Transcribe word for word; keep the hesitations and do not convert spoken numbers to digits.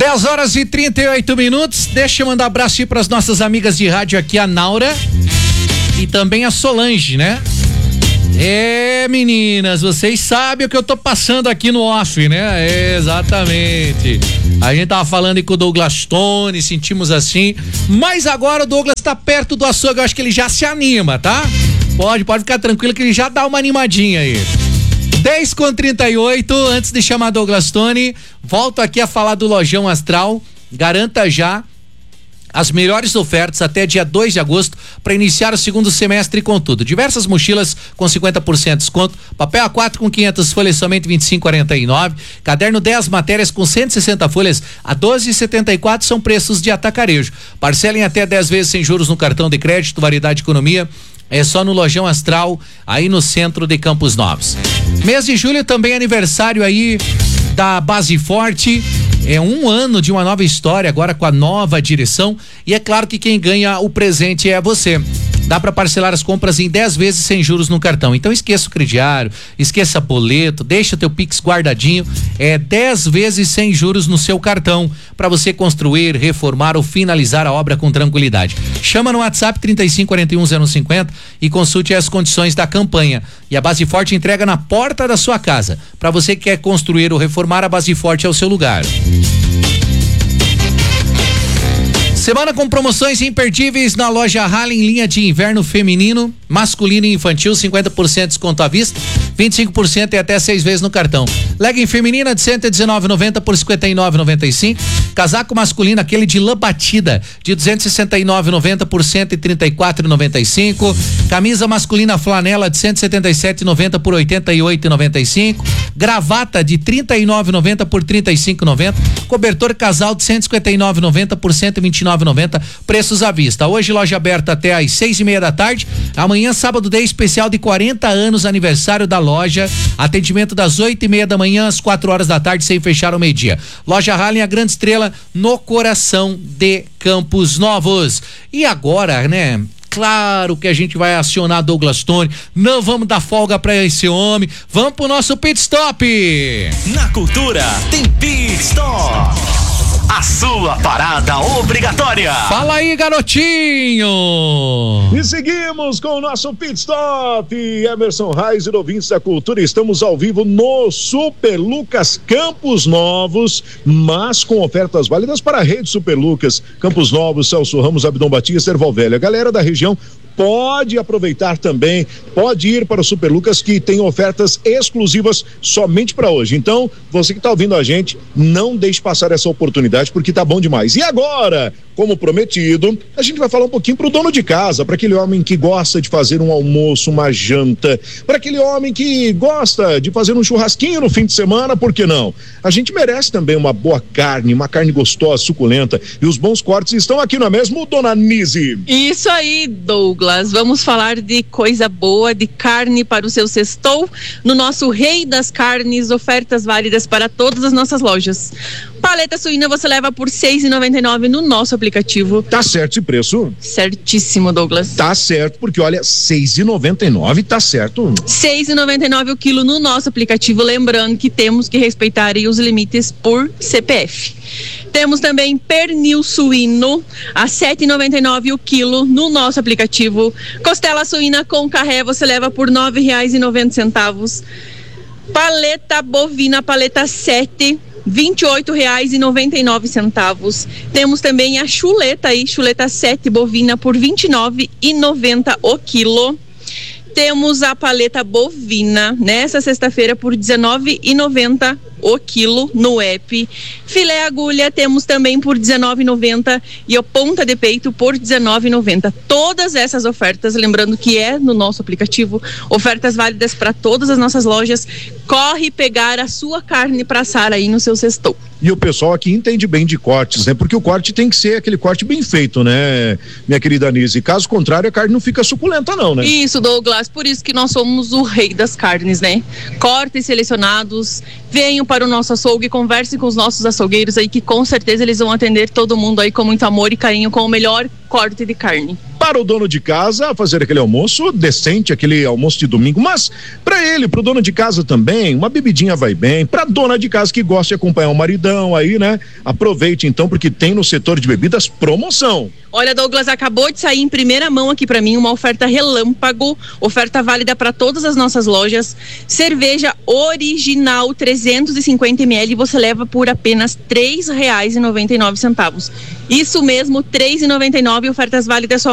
dez horas e trinta e oito minutos. Deixa eu mandar um abraço para as nossas amigas de rádio aqui, a Naura e também a Solange, né? É, meninas, vocês sabem o que eu tô passando aqui no off, né? É, exatamente. A gente tava falando aí com o Douglas Tony, sentimos assim, mas agora o Douglas tá perto do açougue, eu acho que ele já se anima, tá? Pode, pode ficar tranquilo que ele já dá uma animadinha aí. dez com trinta e oito, antes de chamar Douglas Tony, volto aqui a falar do Lojão Astral. Garanta já as melhores ofertas até dia dois de agosto para iniciar o segundo semestre com tudo. Diversas mochilas com cinquenta por cento de desconto, papel A quatro com quinhentas folhas somente vinte e cinco reais e quarenta e nove centavos, caderno dez matérias com cento e sessenta folhas a doze reais e setenta e quatro centavos, são preços de atacarejo. Parcelem até dez vezes sem juros no cartão de crédito, variedade economia. É só no Lojão Astral, aí no centro de Campos Novos. Mês de julho também é aniversário aí da Base Forte. É um ano de uma nova história, agora com a nova direção. E é claro que quem ganha o presente é você. Dá para parcelar as compras em dez vezes sem juros no cartão. Então esqueça o crediário, esqueça boleto, deixa teu Pix guardadinho. É dez vezes sem juros no seu cartão para você construir, reformar ou finalizar a obra com tranquilidade. Chama no WhatsApp trinta e cinco, quarenta e um, zero cinquenta e consulte as condições da campanha. E a Base Forte entrega na porta da sua casa. Para você que quer construir ou reformar, a Base Forte é o seu lugar. Semana com promoções imperdíveis na loja Halen, linha de inverno feminino, masculino e infantil, cinquenta por cento de desconto à vista, vinte e cinco por cento e até seis vezes no cartão. Legging feminina de cento e dezenove reais e noventa centavos por cinquenta e nove reais e noventa e cinco centavos. Casaco masculino, aquele de lã batida, de duzentos e sessenta e nove reais e noventa centavos por cento e trinta e quatro reais e noventa e cinco centavos. Camisa masculina flanela de cento e setenta e sete reais e noventa centavos por oitenta e oito reais e noventa e cinco centavos. Gravata de trinta e nove reais e noventa centavos por trinta e cinco reais e noventa centavos. Cobertor casal de cento e cinquenta e nove reais e noventa centavos por cento e vinte e nove reais e noventa centavos. Preços à vista. Hoje loja aberta até às seis e meia da tarde. Amanhã, sábado, dia especial de quarenta anos, aniversário da loja. Atendimento das oito e meia da manhã às quatro horas da tarde, sem fechar ao meio-dia. Loja Halen, a grande estrela no coração de Campos Novos. E agora, né? Claro que a gente vai acionar Douglas Tony. Não vamos dar folga pra esse homem. Vamos pro nosso pit stop. Na Cultura tem pit stop. A sua parada obrigatória. Fala aí, garotinho. E seguimos com o nosso pit stop. Emerson Reis e ouvintes da Cultura, estamos ao vivo no Super Lucas Campos Novos, mas com ofertas válidas para a rede Super Lucas Campos Novos, Celso Ramos, Abdom Batista, Erval Velho. A galera da região pode aproveitar também, pode ir para o Super Lucas, que tem ofertas exclusivas somente para hoje. Então, você que está ouvindo a gente, não deixe passar essa oportunidade, porque tá bom demais. E agora, como prometido, a gente vai falar um pouquinho pro dono de casa, para aquele homem que gosta de fazer um almoço, uma janta, para aquele homem que gosta de fazer um churrasquinho no fim de semana, por que não? A gente merece também uma boa carne, uma carne gostosa, suculenta, e os bons cortes estão aqui, não é mesmo, dona Nise? Isso aí, Douglas. Vamos falar de coisa boa, de carne para o seu sextou, no nosso Rei das Carnes, ofertas válidas para todas as nossas lojas. Paleta suína você leva por seis reais e noventa e nove centavos no nosso aplicativo. Tá certo esse preço? Certíssimo, Douglas. Tá certo, porque olha, seis reais e noventa e nove centavos, tá certo? seis reais e noventa e nove centavos o quilo no nosso aplicativo, lembrando que temos que respeitar aí os limites por C P F. Temos também pernil suíno a sete reais e noventa e nove centavos o quilo no nosso aplicativo. Costela suína com carré você leva por nove reais e noventa centavos. Paleta bovina, paleta sete, vinte e oito reais e noventa e nove centavos. Temos também a chuleta aí, chuleta sete bovina por vinte e nove reais e noventa centavos o quilo. Temos a paleta bovina nessa sexta-feira por dezenove reais e noventa centavos o quilo no app. Filé agulha temos também por dezenove reais e noventa centavos e a ponta de peito por dezenove reais e noventa centavos. Todas essas ofertas, lembrando que é no nosso aplicativo, ofertas válidas para todas as nossas lojas. Corre pegar a sua carne para assar aí no seu sextou. E o pessoal aqui entende bem de cortes, né? Porque o corte tem que ser aquele corte bem feito, né, minha querida Anise? Caso contrário, a carne não fica suculenta não, né? Isso, Douglas, por isso que nós somos o rei das carnes, né? Cortes selecionados, venham para o nosso açougue, conversem com os nossos açougueiros aí, que com certeza eles vão atender todo mundo aí com muito amor e carinho, com o melhor corte de carne. para o dono de casa fazer aquele almoço decente, aquele almoço de domingo, mas para ele, pro dono de casa também, uma bebidinha vai bem, pra dona de casa que gosta de acompanhar o maridão aí, né? Aproveite então, porque tem no setor de bebidas promoção. Olha, Douglas, acabou de sair em primeira mão aqui para mim uma oferta relâmpago, oferta válida para todas as nossas lojas. Cerveja original trezentos e cinquenta mililitros você leva por apenas três reais e noventa e nove centavos. Isso mesmo, três reais e noventa e nove centavos, ofertas válidas só